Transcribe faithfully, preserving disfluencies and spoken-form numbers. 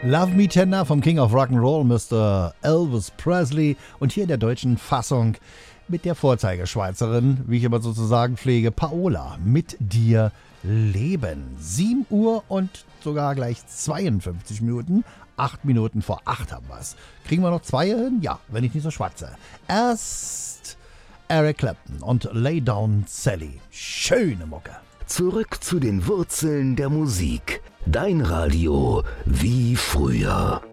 Love Me Tender vom King of Rock'n'Roll, Mister Elvis Presley. Und hier in der deutschen Fassung mit der Vorzeigeschweizerin, wie ich immer sozusagen pflege, Paola, Mit dir leben. sieben Uhr und sogar gleich zweiundfünfzig Minuten. acht Minuten vor acht haben wir's. Kriegen wir noch zwei hin? Ja, wenn ich nicht so schwatze. Erst Eric Clapton und Lay Down Sally. Schöne Mucke. Zurück zu den Wurzeln der Musik. Dein Radio wie früher.